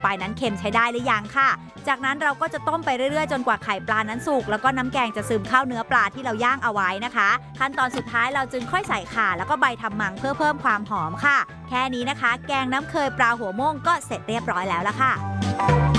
ไฟนั้นเค็มใช้ได้หรือยังค่ะจากนั้นเราก็จะต้มไปเรื่อยๆจนกว่าไข่ปลานั้นสุกแล้วก็น้ำแกงจะซึมเข้าเนื้อปลาที่เราย่างเอาไว้นะคะขั้นตอนสุดท้ายเราจึงค่อยใส่ข่าแล้วก็ใบทำมังเพื่อเพิ่มความหอมค่ะแค่นี้นะคะแกงน้ำเคยปลาหัวม่วงก็เสร็จเรียบร้อยแล้วละค่ะ